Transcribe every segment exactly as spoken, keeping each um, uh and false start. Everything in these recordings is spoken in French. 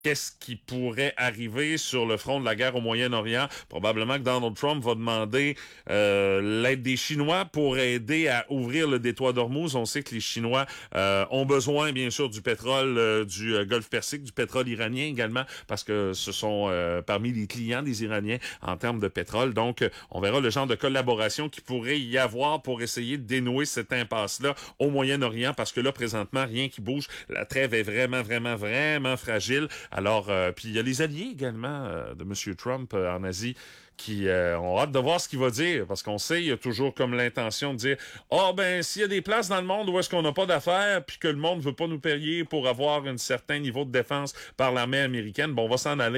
qu'est-ce qui pourrait arriver sur le front de la guerre au Moyen-Orient. Probablement que Donald Trump va demander euh, l'aide des Chinois pour aider à ouvrir le détroit d'Ormuz. On sait que les Chinois euh, ont besoin, bien sûr, du pétrole euh, du euh, Golfe Persique, du pétrole iranien également, parce que ce sont euh, parmi les clients des Iraniens en termes de pétrole. Donc, on verra le genre de collaboration qui pourrait y avoir pour essayer de dénouer cette impasse-là au Moyen-Orient, parce que là, présentement, rien qui bouge. La trêve est vraiment, vraiment, vraiment fragile. Alors, euh, puis il y a les alliés également euh, de M. Trump euh, en Asie qui euh, ont hâte de voir ce qu'il va dire, parce qu'on sait, il y a toujours comme l'intention de dire « Ah, oh, ben, s'il y a des places dans le monde où est-ce qu'on n'a pas d'affaires, puis que le monde veut pas nous payer pour avoir un certain niveau de défense par l'armée américaine, bon, on va s'en aller. »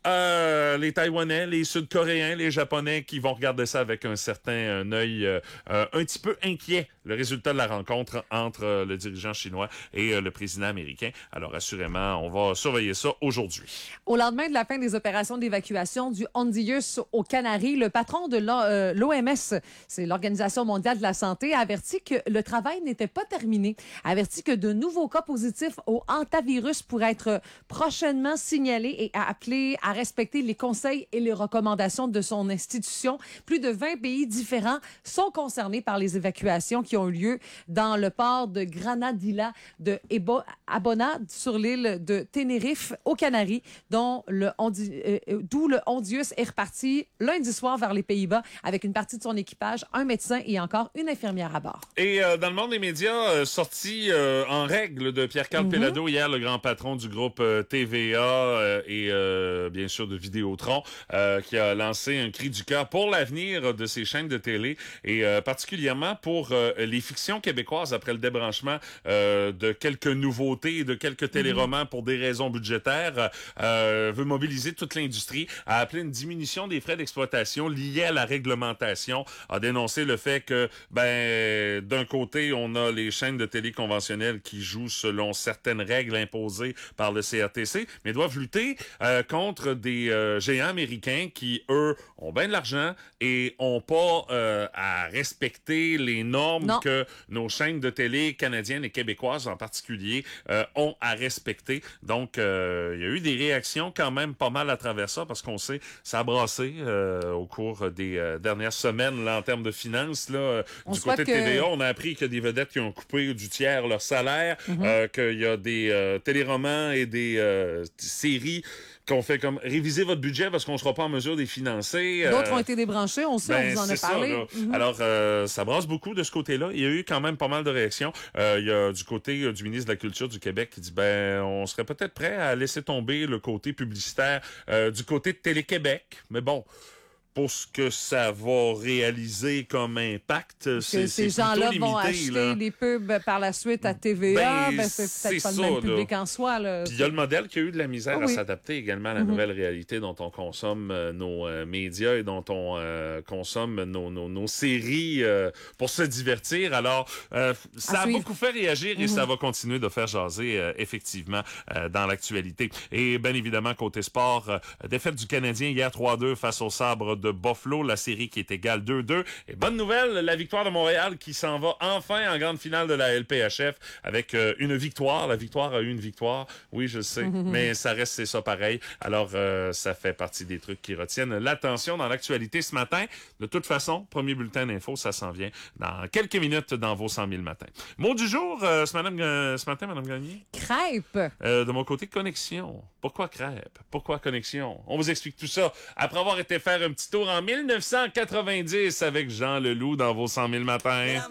Euh, les Taïwanais, les Sud-Coréens, les Japonais qui vont regarder ça avec un certain un œil euh, euh, un petit peu inquiet, le résultat de la rencontre entre euh, le dirigeant chinois et euh, le président américain. Alors assurément, on va surveiller ça aujourd'hui. Au lendemain de la fin des opérations d'évacuation du Hondius aux Canaries, le patron de l'O M S, c'est l'Organisation mondiale de la santé, a averti que le travail n'était pas terminé, a averti que de nouveaux cas positifs au hantavirus pourraient être prochainement signalés et a appelé à respecter les conseils et les recommandations de son institution. Plus de vingt pays différents sont concernés par les évacuations qui ont eu lieu dans le port de Granadilla de Ebo, Abona sur l'île de Tenerife aux Canaries, dont le Hondi, euh, d'où le Hondius est reparti lundi soir vers les Pays-Bas avec une partie de son équipage, un médecin et encore une infirmière à bord. Et euh, dans le monde des médias, euh, sorti euh, en règle de Pierre-Carl mm-hmm. Péladeau hier, le grand patron du groupe euh, T V A euh, et euh, bien sûr de Vidéotron, euh, qui a lancé un cri du cœur pour l'avenir de ces chaînes de télé et euh, particulièrement pour euh, les fictions québécoises après le débranchement euh, de quelques nouveautés et de quelques téléromans pour des raisons budgétaires, euh, veut mobiliser toute l'industrie, a appelé une diminution des frais d'exploitation liés à la réglementation, a dénoncé le fait que, ben, d'un côté, on a les chaînes de télé conventionnelles qui jouent selon certaines règles imposées par le C R T C, mais doivent lutter euh, contre des euh, géants américains qui, eux, ont bien de l'argent et ont pas euh, à respecter les normes non. que nos chaînes de télé canadiennes et québécoises en particulier euh, ont à respecter. Donc, euh, il y a eu des réactions quand même pas mal à travers ça parce qu'on sait, ça a brassé euh, au cours des euh, dernières semaines là en termes de finances. Là, on du côté de que... T V A, on a appris qu'il y a des vedettes qui ont coupé du tiers leur salaire, mm-hmm. euh, qu'il y a des euh, téléromans et des euh, séries qu'on fait comme réviser votre budget parce qu'on sera pas en mesure de les financer. D'autres euh, ont été débranchés, on sait, ben, on vous en a parlé. Ça, mm-hmm. Alors, euh, ça brasse beaucoup de ce côté-là. Il y a eu quand même pas mal de réactions. Euh, il y a du côté euh, du ministre de la Culture du Québec qui dit, ben, on serait peut-être prêt à laisser tomber le côté publicitaire euh, du côté de Télé-Québec. Mais bon, pour ce que ça va réaliser comme impact, c'est, ces c'est gens-là limité, vont acheter là. des pubs par la suite à T V A, ben, ben, c'est peut-être c'est pas ça, le même public là. en soi. Là. Puis il y a le modèle qui a eu de la misère oh, à oui. s'adapter également à la mm-hmm. nouvelle réalité dont on consomme euh, nos euh, médias et dont on euh, consomme nos, nos, nos séries euh, pour se divertir. Alors, euh, ça a beaucoup fait réagir et mm-hmm. ça va continuer de faire jaser euh, effectivement euh, dans l'actualité. Et bien évidemment, côté sport, euh, défaite du Canadien hier trois deux face au Sabres de Buffalo. La série qui est égale deux deux. Et bonne nouvelle, la victoire de Montréal qui s'en va enfin en grande finale de la L P H F avec euh, une victoire. La victoire a eu une victoire, oui, je sais, mais ça reste c'est ça pareil. Alors, euh, ça fait partie des trucs qui retiennent l'attention dans l'actualité ce matin. De toute façon, premier bulletin d'info, ça s'en vient dans quelques minutes dans vos cent mille matins. Mot du jour, euh, ce, madame, euh, ce matin, Madame Gagné? Crêpes. Euh, de mon côté, connexion. Pourquoi crêpes? Pourquoi connexion? On vous explique tout ça après avoir été faire un petit tour en mille neuf cent quatre-vingt-dix avec Jean Leloup dans vos cent mille matins.